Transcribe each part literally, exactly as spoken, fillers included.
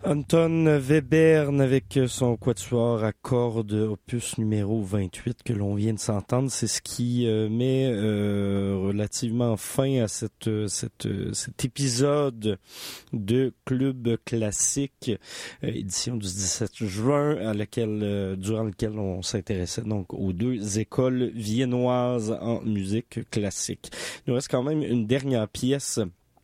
Anton Webern avec son quatuor à cordes opus numéro vingt-huit que l'on vient de s'entendre, c'est ce qui euh, met euh, relativement fin à cette, cette, cet épisode de Club Classique, euh, édition du dix-sept juin, à laquelle, euh, durant lequel on s'intéressait donc aux deux écoles viennoises en musique classique. Il nous reste quand même une dernière pièce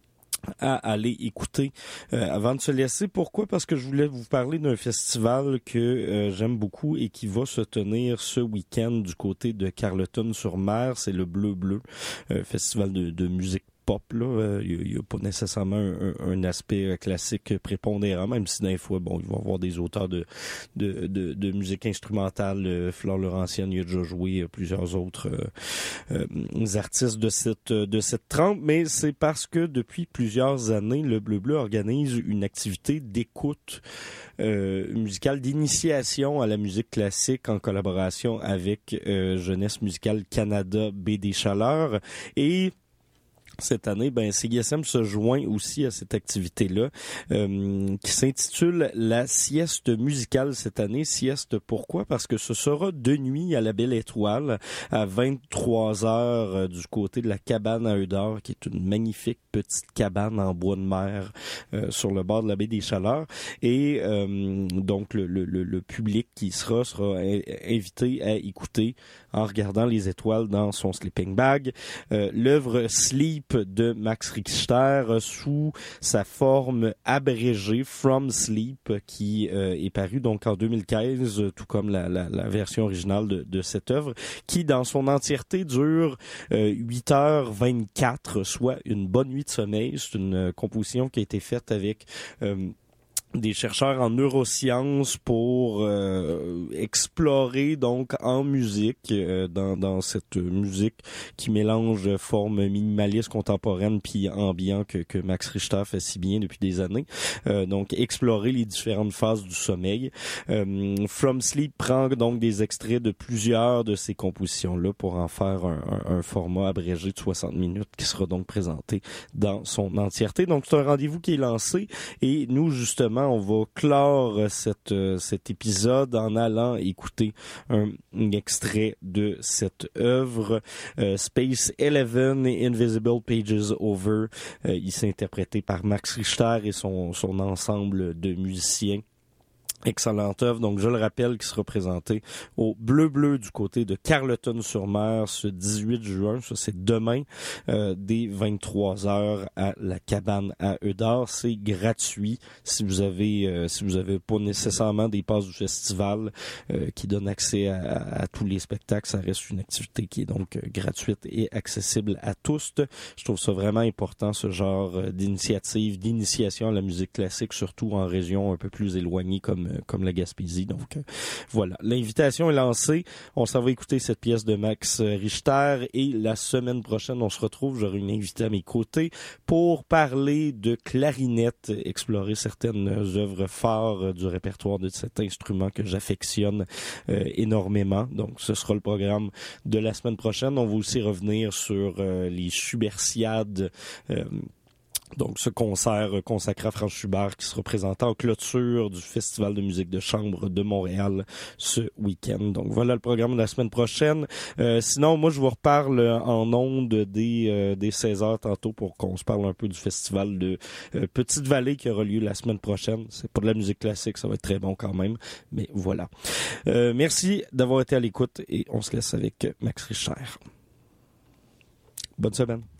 à aller écouter euh, avant de se laisser. Pourquoi? Parce que je voulais vous parler d'un festival que euh, j'aime beaucoup et qui va se tenir ce week-end du côté de Carleton-sur-Mer. C'est le Bleu Bleu, euh, festival de, de musique pop, là. Il n'y a, a pas nécessairement un, un aspect classique prépondérant, même si des fois, bon, ils vont avoir des auteurs de, de, de, de musique instrumentale. Flore Laurentienne y a déjà joué, plusieurs autres euh, euh, artistes de cette, de cette trempe, mais c'est parce que depuis plusieurs années, le Bleu Bleu organise une activité d'écoute euh, musicale, d'initiation à la musique classique en collaboration avec euh, Jeunesse musicale Canada Baie des Chaleurs. Et cette année, ben C I S M se joint aussi à cette activité-là euh, qui s'intitule la sieste musicale cette année. Sieste, pourquoi? Parce que ce sera de nuit à la Belle Étoile à vingt-trois heures euh, du côté de la cabane à œufs d'or, qui est une magnifique petite cabane en bois de mer euh, sur le bord de la baie des Chaleurs. Et euh, donc le, le, le public qui sera sera invité à écouter en regardant les étoiles dans son sleeping bag euh, l'œuvre Sleep de Max Richter sous sa forme abrégée From Sleep qui euh, est paru donc en deux mille quinze, tout comme la, la, la version originale de, de cette œuvre, qui dans son entièreté dure euh, huit heures vingt-quatre, soit une bonne nuit de sommeil. C'est une composition qui a été faite avec euh, des chercheurs en neurosciences pour euh, explorer donc en musique, euh, dans, dans cette musique qui mélange forme minimaliste contemporaine puis ambiant que, que Max Richter fait si bien depuis des années. Euh, donc explorer les différentes phases du sommeil. Euh, From Sleep prend donc des extraits de plusieurs de ces compositions-là pour en faire un, un, un format abrégé de soixante minutes qui sera donc présenté dans son entièreté. Donc c'est un rendez-vous qui est lancé et nous justement on va clore cette, euh, cet épisode en allant écouter un, un extrait de cette œuvre. Euh, Space Eleven et Invisible Pages Over. Euh, il s'est interprété par Max Richter et son, son ensemble de musiciens. Excellente œuvre, donc je le rappelle, qui sera présentée au Bleu Bleu du côté de Carleton-sur-Mer ce dix-huit juin, ça c'est demain, euh, dès vingt-trois heures à la cabane à œufs d'or. C'est gratuit si vous avez euh, si vous avez pas nécessairement des passes du festival euh, qui donnent accès à, à, à tous les spectacles. Ça reste une activité qui est donc euh, gratuite et accessible à tous. Je trouve ça vraiment important, ce genre d'initiative, d'initiation à la musique classique, surtout en région un peu plus éloignée comme comme la Gaspésie. Donc euh, voilà, l'invitation est lancée. On s'en va écouter cette pièce de Max Richter et la semaine prochaine, on se retrouve. J'aurai une invitée à mes côtés pour parler de clarinette, explorer certaines œuvres phares du répertoire de cet instrument que j'affectionne euh, énormément. Donc ce sera le programme de la semaine prochaine. On va aussi revenir sur euh, les Schubertiades, euh, donc, ce concert consacré à Franz Schubert qui sera présenté en clôture du Festival de musique de chambre de Montréal ce week-end. Donc, voilà le programme de la semaine prochaine. Euh, sinon, moi, je vous reparle en ondes des, euh, des seize heures tantôt pour qu'on se parle un peu du Festival de euh, Petite-Vallée qui aura lieu la semaine prochaine. C'est pas de la musique classique, ça va être très bon quand même, mais voilà. Euh, merci d'avoir été à l'écoute et on se laisse avec Max Richter. Bonne semaine.